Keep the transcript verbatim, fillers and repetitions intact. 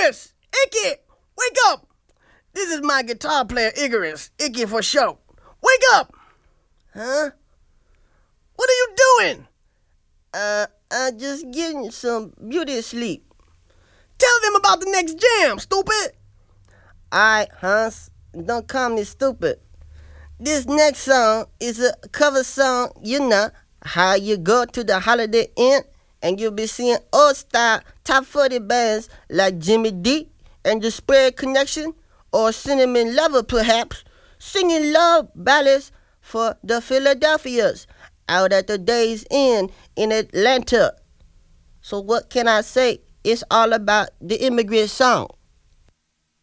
Icarus! Icky! Wake up! This is my guitar player, Icarus. Icky for sure. Wake up! Huh? What are you doing? Uh, I'm just getting some beauty sleep. Tell them about the next jam, stupid! Alright, Hans, don't call me stupid. This next song is a cover song, you know, how you go to the Holiday Inn and you'll be seeing old-style top forty bands like Jimmy D and the Spread Connection or Cinnamon Lover perhaps, singing love ballads for the Philadelphias out at the Days Inn in Atlanta. So what can I say? It's all about the immigrant song.